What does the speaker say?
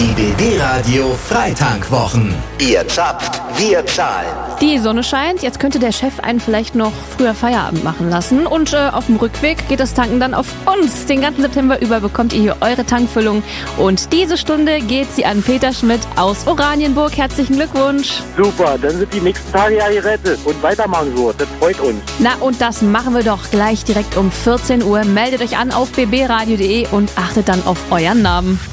Die BB Radio Freitankwwochen. Ihr zappt, wir zahlen. Die Sonne scheint, jetzt könnte der Chef einen vielleicht noch früher Feierabend machen lassen. Und auf dem Rückweg geht das Tanken dann auf uns. Den ganzen September über bekommt ihr hier eure Tankfüllung. Und diese Stunde geht sie an Peter Schmidt aus Oranienburg. Herzlichen Glückwunsch. Super, dann sind die nächsten Tage ja gerettet. Und weitermachen so, das freut uns. Na, und das machen wir doch gleich direkt um 14 Uhr. Meldet euch an auf bbradio.de und achtet dann auf euren Namen.